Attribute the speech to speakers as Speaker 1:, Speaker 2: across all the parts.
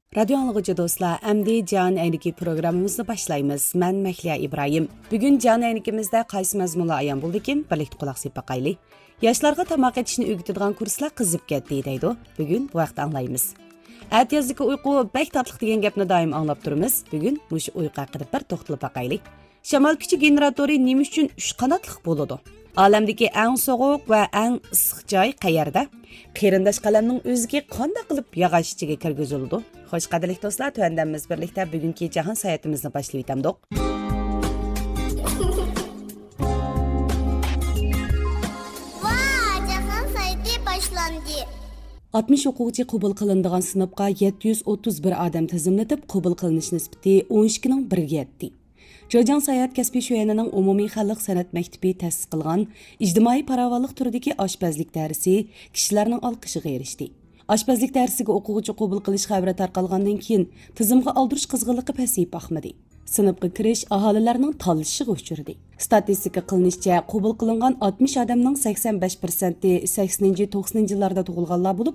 Speaker 1: Radyo anlıqıcı dostlar, əmdi Can Əyniki programımızı başlayımız. Mən Məhliya İbrahim. Bugün Can Əynikimizdə qaysı məzmunla ayan buldu ki, birlikdə qulaq asıb baxaylı. Yaşlarga tamaq etishni öğütüdüğən kurslar qızıb getdi deydi. Bugün bu vaxt anlayımız. Ətiyazdakı uyqu bək tatlıq degan gapni daim anlab turimiz. Bugün mush uyqu haqida bir to'xtalib baxaylı. Shamol kuchi generatori nima uchun 3 qanotliq bo'ladi? Olamdagi eng sovuq va eng issiq joy qayerda? Qarindosh qalamning o'ziga qanday qilib yog'och ichiga kirgiziladi? Xo'sh, qadrli do'stlar, tuandamiz birlikda bugungi jahon sayotimizni boshlayib o'tamdik.
Speaker 2: Va, jahon sayoti boshlandi.
Speaker 1: 60 o'quvchi qabul qilinadigan sinfga 731 odam tizimlatib, qabul qilinish nisbati 12 ning 1 ga yetdi. Jo'jan Sayat kasbiy sho'yanining umumiy xalq san'at maktabi ta'sis qilgan ijtimoiy farovonlik turidagi oshpazlik darsi kishilarning olqishiga erishdi. Oshpazlik darsiga o'quvchi qabul qilish xabari tarqalgandan keyin tizimga oldirish qizg'inligi pasayib baxmadi. Sinfga kirish aholilarning tanlashiga uchradi. Statistika qilinishicha, qabul qilingan 60 odamning 85%i 80-90 yillarda tug'ilganlar bo'lib,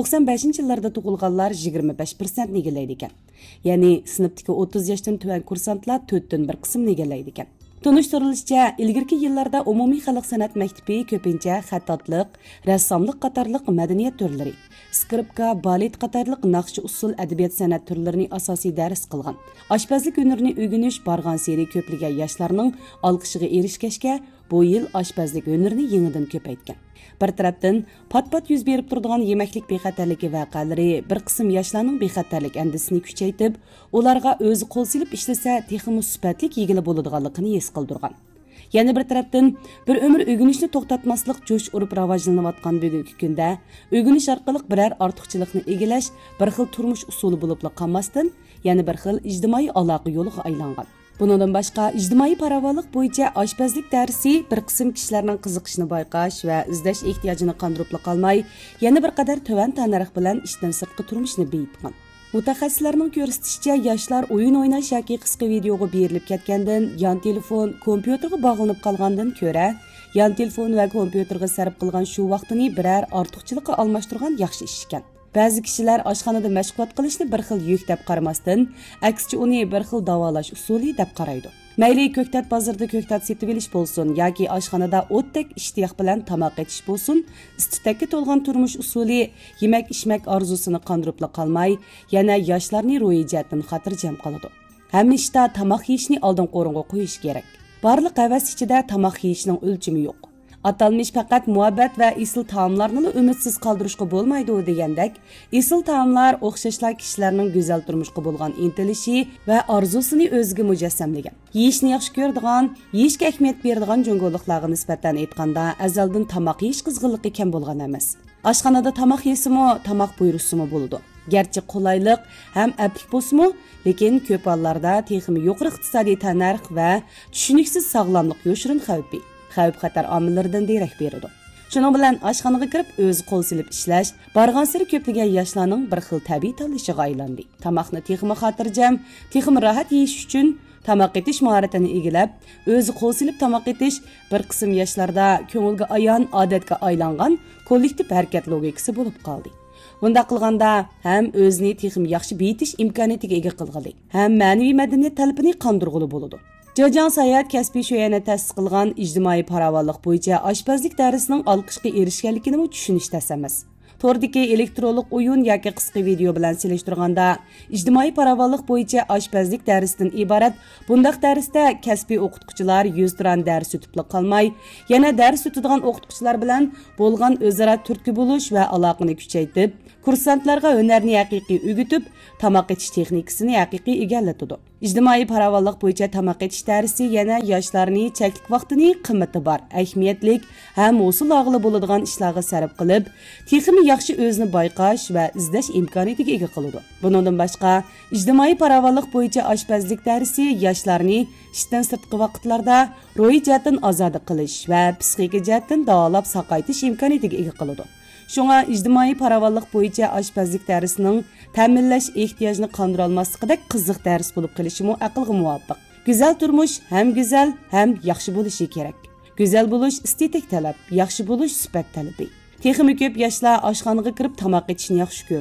Speaker 1: 95 yillarda tug'ilganlar 25% ni egallaydi ekan. Ya'ni sinfdagi 30 yoshdan tuvan kursantlar 4dan 1 qismni egallaydi ekan. Tunushtirilishicha, ilgirki yillarda umumiy xalq san'at maktabi ko'pincha xattatlik, rassomlik qatorliq madaniyat turlari, skripka, balet qatorliq naqshi usul adabiyot san'at turlarini asosiy dars qilgan. Oshpazlik hunarini o'rganish borgan seri ko'pligan yoshlarning olqishiga erishgachga bu yil oshpazlik hunarini yangidan ko'paytgan. Bir tarafdan pat-pat yuz berib turadigan yemaklik bexatarligi vaqalari bir qism yoshlarning bexatarlik andisini kuchaytib, ularga o'zi qo'l silib ishlasa, texnik sifatli yegili bo'ladiganligini his qildirgan. Yana bir tarafdan bir umr o'rganishni to'xtatmaslik jo'sh urib rivojlanayotgan bugungi kunda o'rganish orqali biror ortiqchilikni egallash bir xil turmush usuli bo'lib qolmasdan, yana bir xil ijtimoiy aloqa yo'liga aylangan. Bundan boshqa ijtimoiy farovonlik bo'yicha oshpazlik darsi bir qism kishilarning qiziqishini bayqash va izlash ehtiyojini qondirib qolmay, yana bir qadar to'van tanarx bilan ishdan sirtqi turmushni beyitgan. Mutaxassislarning ko'rsatishicha, yoshlar o'yin o'ynash yoki qisqa videoga berilib ketgandan, yon telefon, kompyuterga bog'lanib qolgandan ko'ra, yon telefon va kompyuterga sarf qilgan shu vaqtini biror ortiqchilikqa almashtirgan yaxshi ish ekan. Ba'zi kishilar oshxonada mashg'ulot qilishni bir xil yuk deb qaramasdan, aksicha uni bir xil davolash usuli deb qaraydi. Mayli ko'ktat bozorda ko'ktat setib olish bo'lsin yoki oshxonada o'tdek ishtiyoq bilan tamoq etish bo'lsin, istitakka to'lgan turmush usuli yemak-ichmak orzusini qondirib qolmay, yana yoshlarni ro'yi jihatdan xotirjam qiladi. Hamma ishda tamoq yeyishni oldin qo'ringa qo'yish kerak. Barliq havas ichida tamoq yeyishning o'lchami yo'q. Atalmış faqat muhabbat va isil taomlarni umidsiz qoldirishga bo'lmaydi degandek, isil taomlar o'xshashlar kishilarning go'zal turmushga bo'lgan intilishi va orzusini o'ziga mujassamlagan. Yeyishni yaxshi ko'radigan, yeyishga ahamiyat beradigan jungoliklarga nisbatan aytganda, azaldan tamoq yeyish qizg'inligi kam bo'lgan emas. Oshxonada tamoq yesimi, tamoq buyursimi bo'ladi. Gerçi qolaylik ham aplik bo'lsa-mu, lekin ko'p hollarda texnik yuqori iqtisodiy tanarx va tushuniksiz sog'lomlik yoshirin xavfi xatar omillaridan derak beradi. Shuning bilan oshxonaga kirib o'zi qo'l silib ishlash borgan sari ko'plagan yoshlarning bir xil tabiiy tanlashiga aylandi. Tamoqni texnik xotirjam, texnik rohat yeyish uchun tamoq etish mahoratini egallab, o'zi qo'l silib tamoq etish bir qism yoshlarda ko'ngilga ayon odatga aylangan kollektiv harakat logikasi bo'lib qoldi. Bunda qilganda ham o'zini texnik yaxshi beyitish imkoniyatiga ega qilg'ili, ham ma'naviy madaniyat talabini qondirg'ili bo'ladi. Jo'jan Sayat kasbiy sho'yani ta'sis qilgan ijtimoiy farovonlik bo'yicha oshpazlik darsining olqishga erishganligini tushunish tas emas. Tordagi elektronlik o'yin yoki qisqa video bilan selishtirganda, ijtimoiy farovonlik bo'yicha oshpazlik darsidan iborat bundaq darsda kasbiy o'qituvchilar 100 turan dars o'tib qolmay, yana dars o'tadigan o'qituvchilar bilan bo'lgan o'zaro turtki bo'lish va aloqani kuchaytirib, kursantlarga hunarni haqiqiy o'rgatib, tamoq etish texnikasini haqiqiy egallatadi. İjtimoiy farovonlik bo'yicha tamoq etish darsi yana yoshlarning cheklik vaqtini qimmati bor, ahamiyatlik ham usul og'ili bo'ladigan ishlarga sarf qilib, texnik yaxshi o'zini bayqash va izlash imkoniyatiga ega qiladi. Bundan boshqa, ijtimoiy farovonlik bo'yicha oshpazlik darsi yoshlarni ishdan sirtqi vaqtlarda ro'yi jihatdan ozod qilish va psixik jihatdan davolab saqaytish imkoniyatiga ega qiladi. Şuna ijtimoiy farovonlik bo'yicha oshpazlik darsining ta'minlash ehtiyojini qondira olmasligidek qiziq dars bo'lib qilishi aqlga muvofiq. Go'zal turmush ham go'zal, ham yaxshi bo'lishi kerak. Go'zal bo'lish estetik talab, yaxshi bo'lish sifat talabi. Texnik ko'p yoshlar oshxonaga kirib tamoq etishni yaxshi ko'radi.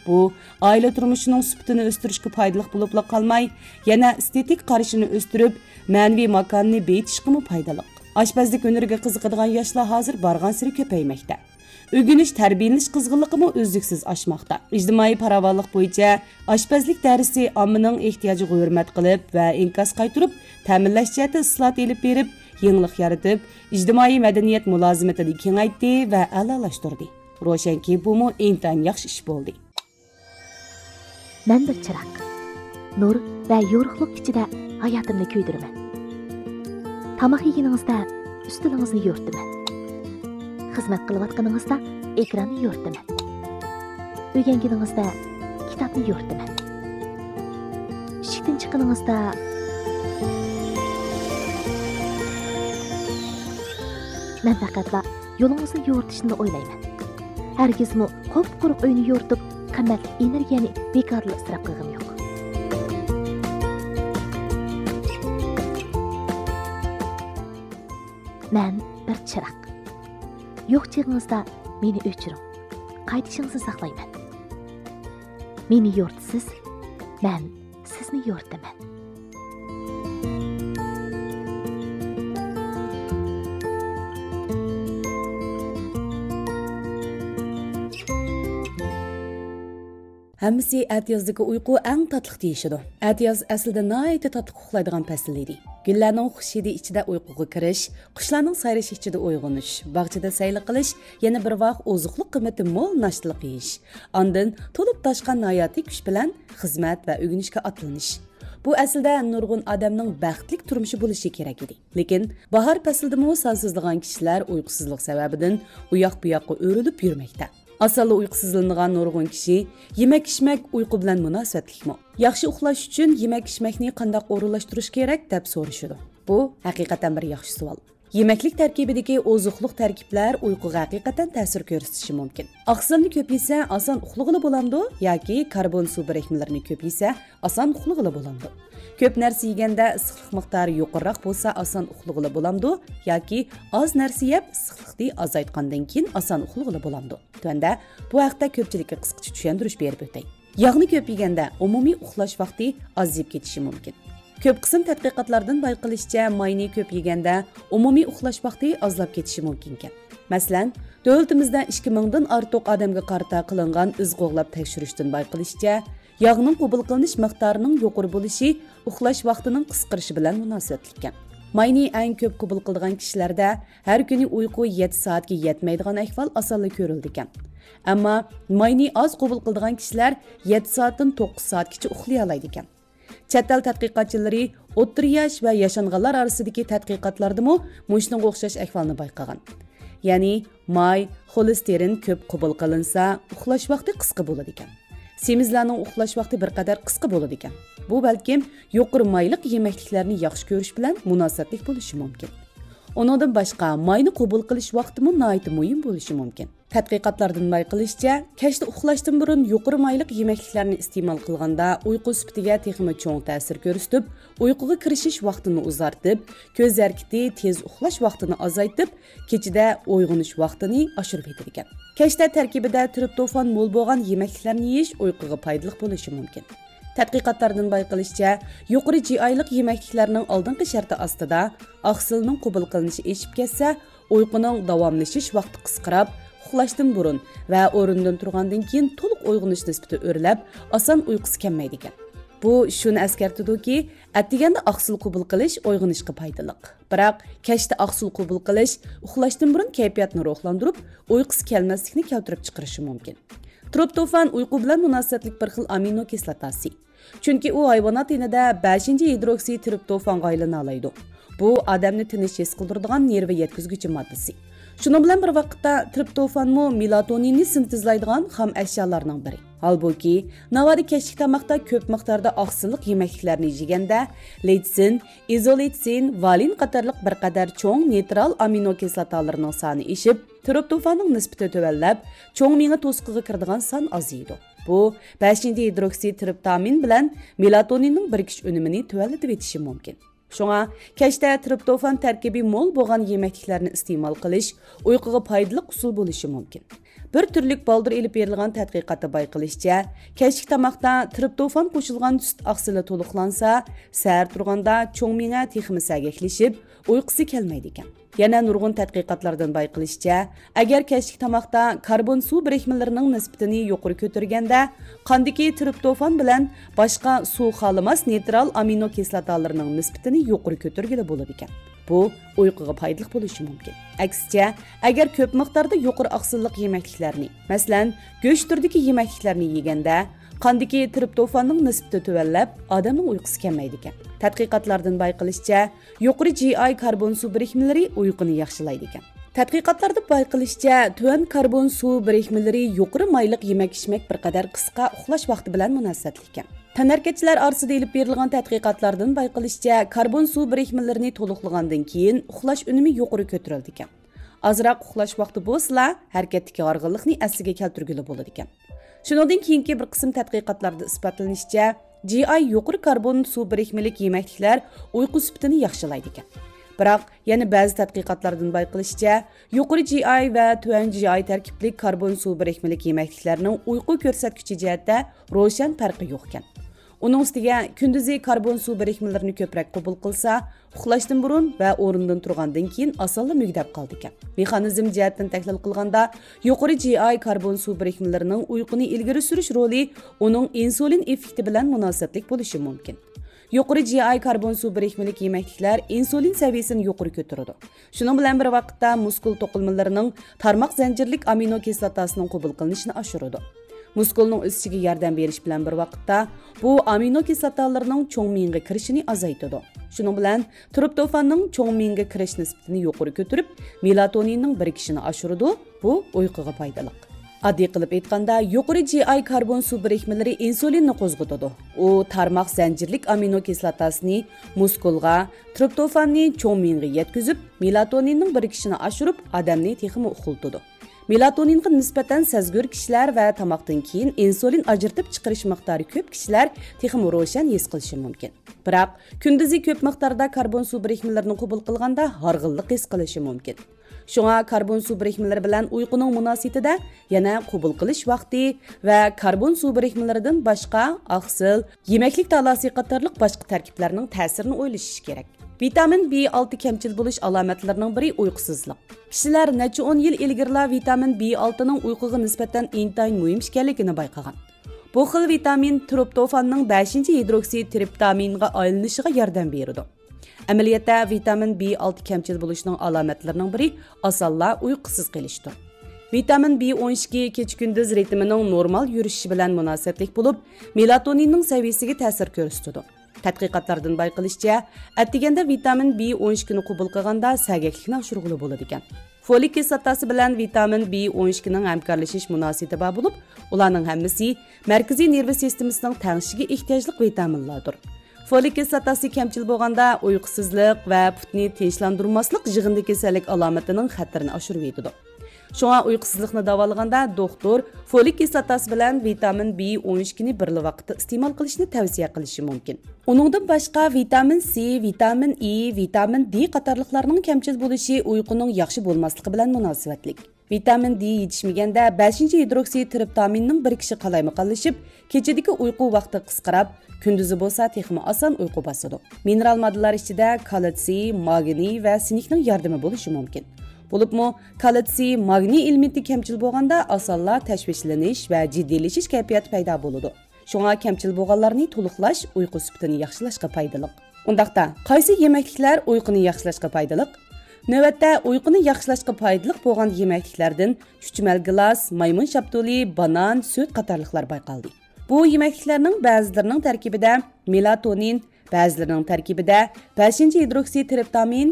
Speaker 1: Bu, aile turmushining sifatini o'stirishga foydali bo'lib qolmay, yana estetik qarashini o'stirib, ma'naviy makonni beyitishga foydali. Oshpazlik hunariga qiziqadigan yoshlar hozir borgan sari ko'paymoqda. O'rganish, tarbiyalanish qizg'inligimi uzluksiz oshmoqda. Ijtimoiy farovonlik bo'yicha oshpazlik darsi ommaning ehtiyojiga hurmat qilib va inkos qaytirib, ta'minlash jihati islohot elib berib, yangilik yaratib, ijtimoiy madaniyat mulozimatini kengaytdi va a'lolashtirdi. Ro'shanki, bu intayin yaxshi ish bo'ldi.
Speaker 3: Men bir chiroq, nur va yorug'lik ichida hayotimni kuydiraman. Tamoq yeganingizda ustilingizni yo'rtaman. Xizmat qilayotganingizda ekronni yo'rtaman. O'rganganingizda kitobni yo'rtaman. Ishdan chiqqaningizda men faqatla yo'lingizni yo'rtishni o'ylayman. Hargizmi qop-quruq uyni yo'rtib, qimmat energiyani bekorli isrof qilgim yo'q. Men bir chiroq. Yo'q chig'ingizda meni o'chiring. Qaytishingizni saqlayman. Meni yo'rtisiz, men sizni yo'rtaman.
Speaker 1: Hammasi atyozdagi uyqu eng tatliq deyishidi. Atyoz aslida nihoyatda tatliq uxlaydigan fasl edi. Gullarning xushidi ichida uyquga kirish, qushlarning sayrashi ichida uyg'onish, bog'chada sayl qilish, yana bir vaqt ozuqlik qimmati mo'l nashliq yeyish. Ondan to'lib toshgan hayotiy kuch bilan xizmat va o'rganishga atlanish. Bu aslida nurg'un odamning baxtli turmushi bo'lishi kerak edi. Lekin bahor faslida sonsizlagan kishilar uyqusizlik sababidan u yoq bu yoqqa o'rilib yurmoqda. Asalli uyqusizlangan nurg'un kishi yemak-ichmak uyqu bilan munosabatlikmi? Yaxshi uxlash uchun yemak-ichmakni qanday o'rinlashtirish kerak deb so'rashadi. Bu haqiqatan bir yaxshi savol. Yemeklik tarkibidagi ozuqliq tarkiblar uyquga haqiqatan ta'sir ko'rsatishi mumkin. Oqsilni ko'p yesa oson uxlag'ili bo'lamdi yoki karbon suv birikmalarini ko'p yesa oson uxlag'ili bo'lamdi. Ko'p narsa yeganda issiqlik miqdori yuqoriroq bo'lsa oson uxlag'ili bo'lamdi yoki oz narsa yeb issiqlikni azaytgandan keyin oson uxlag'ili bo'lamdi. Tuanda bu haqda ko'pchilikka qisqacha tushuntirish berib o'tay. Yog'ni ko'p yeganda umumiy uxlash vaqti ozib ketishi mumkin. Ko'p qism tadqiqotlardan bayqilishicha, mayni ko'p yeganda umumiy uxlash vaqti ozlab ketishi mumkin ekan. Masalan, davlatimizda 2000 dan ortiq odamga qarata qilingan izg'oqlab tekshirishdan bayqilishicha, yog'ning qabul qilinish miqdorining yuqori bo'lishi uxlash vaqtining qisqarishi bilan munosabatli ekan. Mayni eng ko'p qabul qilgan kishilarda har kuni uyqu 7 soatga yetmaydigan ahvol osonla ko'rildi ekan. Ammo mayni oz qabul qilgan kishilar 7 soatdan 9 soatgacha uxlay oladi ekan. Chet el tadqiqotchilari o'rta yosh va yashanganlar orasidagi tadqiqotlardami mushunga o'xshash ahvolni bayqagan. Ya'ni may, xolesterin ko'p qabul qilinsa, uxlash vaqti qisqa bo'ladi ekan. Semizlarning uxlash vaqti bir qadar qisqa bo'ladi ekan. Bu balkim yuqori mayliq yemekliklarni yaxshi ko'rish bilan munosabatli bo'lishi mumkin. Ondan boshqa mayni qabul qilish vaqtimi nihoyat muhim bo'lishi mumkin. Tadqiqotlardan bayqilishicha, kechda uxlashdan burun yuqori mayliq yemekliklarni iste'mol qilganda uyqu sifatiga texmi cho'ng ta'sir ko'rsatib, uyquga kirishish vaqtini uzartib, ko'z harakati tez uxlash vaqtini azaytib, kechida uyg'onish vaqtini oshirib etar ekan. Kechda tarkibida triptofan mo'l bo'lgan yemekliklarni yeyish uyquga foydali bo'lishi mumkin. Tadqiqotlardan bayqilishicha, yuqori GI'lik yemekliklarning oldingi sharti ostida oqsilning qabul qilinishi eshib ketsa, uyquning davomlashish vaqti qisqarib, uxlashdan burun va o'rindan turgandan keyin to'liq uyg'onish nisbati o'rlab, oson uyqusi kelmaydi ekan. Bu shuni eskartadiki, atdiganda oqsil qabul qilish uyg'onishga foydali. Biroq kechda oqsil qabul qilish uxlashdan burun kayfiyatni ruhlantirib, uyqusi kelmaslikni keltirib chiqarishi mumkin. Triptofan uyqu bilan munosabatli bir xil amino kislotasi. Chunki u hayvonot dinida 5-hidroksi triptofanga aylana oladi. Bu odamni tinch his qildiradigan nerva yetkazuvchi moddasi. Shuning bilan bir vaqtda triptofanmi melatoninni sintezlaydigan xam ashyolarning biri. Halbuki, navodi kechki tamoqda ko'p miqdorda oqsillik yemekliklarni yeganda leytsin, izoleytsin, valin qatorliq bir qadar cho'ng neytral amino kislotalarning soni eshib, triptofanning nisbati tövallab, cho'ng miya to'siqiga kiradigan son aziydi. Bu 5-hidroksi triptamin bilan melatoninning birikish unumini tövallatib etishi mumkin. Şoňa kechda triptofan tarkibi mo'l bo'lgan yemekliklarni iste'mol qilish uyquga foydali usul bo'lishi mumkin. bir turlik baldır elib berilgan tədqiqatda bayqilishicha, kechki tamoqda triptofan qo'shilgan sut oqsili to'liqlansa, sahar turganda cho'ng miya texmi sagaklashib, uyqusi kelmaydi ekan. Yana nurg'un tadqiqotlardan bayqilishicha, agar kechki tamoqda karbon suv birikmalarining nisbatini yuqori ko'targanda, qondagi triptofan bilan boshqa suv xolimas neytral amino kislotalarning nisbatini yuqori ko'targili bo'ladi ekan. Bu uyquga foydali bo'lishi mumkin. Aksicha, agar ko'p miqdorda yuqori oqsilliq yemekliklarni, masalan, go'sht turidagi yemekliklarni yeganda, qondagi triptofanning nisbati tuvanlab, odamning uyqusi kelmaydi ekan. Tadqiqotlardan bayqilishicha, yuqori GI karbon suv birikmalari uyquni yaxshilaydi ekan. Tadqiqotlarda bayqilishicha, tuvan karbon suv birikmalari yuqori mayliq yemak-ichmak bir qadar qisqa uxlash vaqti bilan munosabatli ekan. Tanarkachilar orasida elib berilgan tadqiqotlardan bayqilishicha, karbon suv birikmalarini to'liqlagandan keyin uxlash unumi yuqori ko'tarildi ekan. Azroq uxlash vaqti bo'lsa, harakatdagi org'inlikni asliga keltirgili bo'ladi ekan. Shuningdek, keyingi bir qism tadqiqotlarda isbotlanishicha, GI yuqori karbon suv birikmalik yemekliklar uyqu sifatini yaxshilaydi ekan. Biroq, yana ba'zi tadqiqotlardan bayqilishicha, yuqori GI va tuvan GI tarkibli karbon suv birikmalik yemekliklarning uyqu ko'rsatkichi jihatda ro'shan farqi yo'q ekan. Uning ustiga kunduzi karbon suv birikmalarini ko'proq qabul qilsa, uxlashdan burun va o'rindan turgandan keyin osonla mugdab qoldi ekan. Mexanizm jihatdan tahlil qilganda, yuqori GI karbon suv birikmalarining uyquni ilgari surish roli uning insulin effekti bilan munosabatli bo'lishi mumkin. Yuqori GI karbon suv birikmalik yemekliklar insulin saviyasini yuqori ko'taradi. Shuning bilan bir vaqtda muskul to'qilmalarining tarmoq zanjirlik amino kislotasining qabul qilinishini oshiradi. Muskulning o'sishiga yordam berish bilan bir vaqtda bu amino kislotalarning cho'ng miyaga kirishini azaytadi. Shuning bilan triptofanning cho'ng miyaga kirish nisbatini yuqori ko'tarib, melatoninning birikishini oshiradi. Bu uyquga foydali. Oddiy qilib aytganda, yuqori GI karbon suv birikmalari insulinni qo'zg'atadi. U tarmoq zanjirlik amino kislotasini muskulga, triptofanni cho'ng miyaga yetkazib, melatoninning birikishini oshirib, odamni texmi uxultadi. Melatoninga nisbatan sezgur kishilar va tamoqdan keyin insulin ajratib chiqarish miqdori ko'p kishilar texmi ro'shan his qilishi mumkin. Biroq, kunduzi ko'p miqdorda karbon suv birikmalarini qabul qilganda harg'inlik his qilishi mumkin. Shunga karbon suv birikmalari bilan uyquning munosabatida yana qabul qilish vaqti va karbon suv birikmalaridan boshqa oqsil, yemeklik talasi qatorliq boshqa tarkiblarning ta'sirini o'ylashish kerak. Vitamin B6 kamchil bo'lish alomatlarining biri uyqusizlik. Kishilar necha 10 yil ilgirla vitamin B6 ning uyquga nisbatan intayin muhim ekanligini bayqagan. Bu xil vitamin triptofanning 5-hidroksitriptaminga aylanishiga yordam beradi. Amaliyotda vitamin B6 kamchil bo'lishining alomatlarining biri osonla uyqusiz qolishdir. Vitamin B12 kecha-kunduz ritmining normal yurishi bilan munosabatli bo'lib, melatoninning saviyasiga ta'sir ko'rsatadi. Tadqiqotlardan bayqilishicha, atdiganda vitamin B12 ni qabul qilganda sagaklikni oshirg'ili bo'ladi ekan. Folik kislotasi bilan vitamin B12 ning hamkorlashish munosabati bor bo'lib, ularning hammasi markaziy nerv sistemasining tangshiga ehtiyojli vitaminlardir. Folik kislotasi kamchil bo'lganda uyqusizlik va putni tinchlantirmaslik yig'indi kasallik alomatining xatarini oshirib yetadi. Shunga uyqusizlikni davolaganda doktor folik kislotasi bilan vitamin B12 ni birli vaqtda iste'mol qilishni tavsiya qilishi mumkin. Uningdan boshqa vitamin C, vitamin E, vitamin D qatorliqlarning kamchil bo'lishi uyquning yaxshi bo'lmasligi bilan munosabatli. Vitamin D yetishmaganda 5-hidroksitriptaminning birikishi qalaymiqonlashib, kechadagi uyqu vaqti qisqarib, kunduzi bo'lsa texmi oson uyqu bosadi. Mineral moddalar ichida kalsiy, magniy va sinikning yordami bo'lishi mumkin. Bo'libmi, kalsiy, magniy elementi kamchil bo'lganda osonla tashvishlanish va jiddiylashish kayfiyati paydo bo'ladi. Shunga kamchil bo'lganlarni to'liqlash uyqu sifatini yaxshilashga foydali. Undaqda, qaysi yemekliklar uyquni yaxshilashga foydali? Navbatda uyquni yaxshilashga foydali bo'lgan yemekliklardan chuchmal gilos, maymun shaptuli, banan, sut qatorliqlar bayqaldi. Bu yemekliklarning ba'zilarining tarkibida melatonin, ba'zilarining tarkibida 5-hidroksitriptamin,